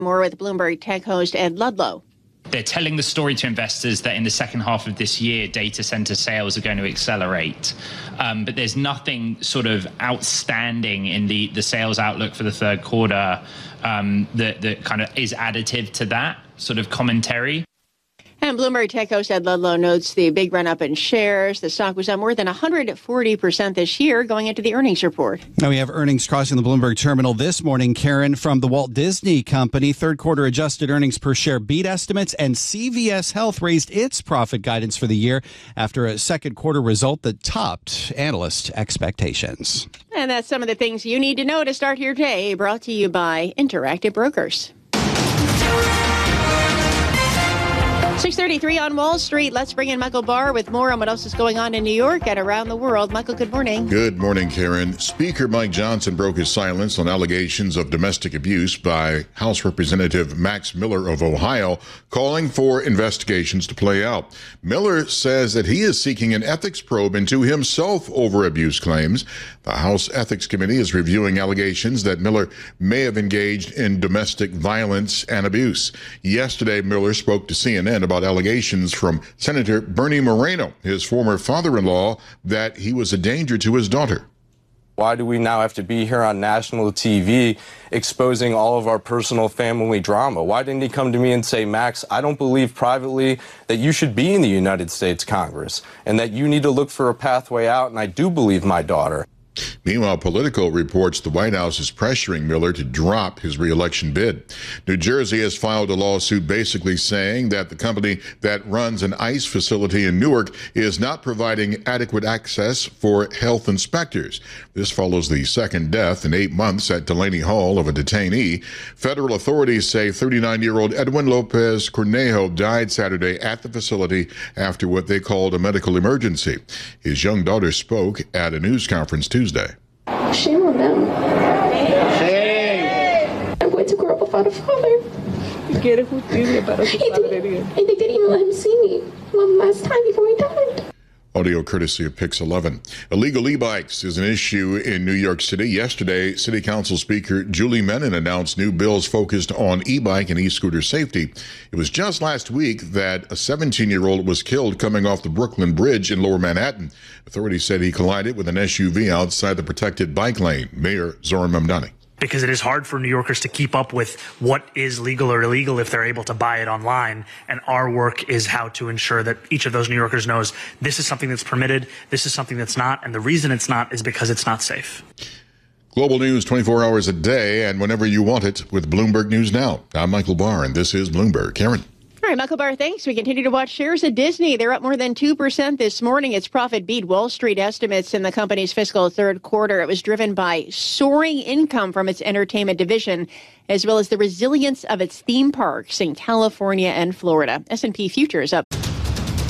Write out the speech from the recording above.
More with Bloomberg Tech host Ed Ludlow. They're telling the story to investors that in the second half of this year, data center sales are going to accelerate. But there's nothing sort of outstanding in the sales outlook for the third quarter that kind of is additive to that sort of commentary. And Bloomberg Tech host Ed Ludlow notes the big run-up in shares. The stock was up more than 140% this year going into the earnings report. Now we have earnings crossing the Bloomberg terminal this morning. Karen, from the Walt Disney Company, third quarter adjusted earnings per share beat estimates, and CVS Health raised its profit guidance for the year after a second quarter result that topped analyst expectations. And that's some of the things you need to know to start your day, brought to you by Interactive Brokers. 6:33 on Wall Street. Let's bring in Michael Barr with more on what else is going on in New York and around the world. Michael, good morning. Good morning, Karen. Speaker Mike Johnson broke his silence on allegations of domestic abuse by House Representative Max Miller of Ohio, calling for investigations to play out. Miller says that he is seeking an ethics probe into himself over abuse claims. The House Ethics Committee is reviewing allegations that Miller may have engaged in domestic violence and abuse. Yesterday, Miller spoke to CNN about allegations from Senator Bernie Moreno, his former father-in-law, that he was a danger to his daughter. Why do we now have to be here on national TV exposing all of our personal family drama? Why didn't he come to me and say, Max, I don't believe privately that you should be in the United States Congress and that you need to look for a pathway out, and I do believe my daughter. Meanwhile, Politico reports the White House is pressuring Miller to drop his reelection bid. New Jersey has filed a lawsuit basically saying that the company that runs an ICE facility in Newark is not providing adequate access for health inspectors. This follows the second death in 8 months at Delaney Hall of a detainee. Federal authorities say 39-year-old Edwin Lopez Cornejo died Saturday at the facility after what they called a medical emergency. His young daughter spoke at a news conference Tuesday. Shame on them. Shame. I'm going to grow up without a father. And they didn't even let him see me one last time before he died. Audio courtesy of Pix 11. Illegal e-bikes is an issue in New York City. Yesterday, City Council Speaker Julie Menin announced new bills focused on e-bike and e-scooter safety. It was just last week that a 17-year-old was killed coming off the Brooklyn Bridge in Lower Manhattan. Authorities said he collided with an SUV outside the protected bike lane. Mayor Zoran Mamdani. Because it is hard for New Yorkers to keep up with what is legal or illegal if they're able to buy it online. And our work is how to ensure that each of those New Yorkers knows this is something that's permitted, this is something that's not, and the reason it's not is because it's not safe. Global news 24 hours a day and whenever you want it with Bloomberg News Now. I'm Michael Barr, and this is Bloomberg. Karen. All right, Michael Barr, thanks. We continue to watch shares of Disney. They're up more than 2% this morning. Its profit beat Wall Street estimates in the company's fiscal third quarter. It was driven by soaring income from its entertainment division, as well as the resilience of its theme parks in California and Florida. S&P futures up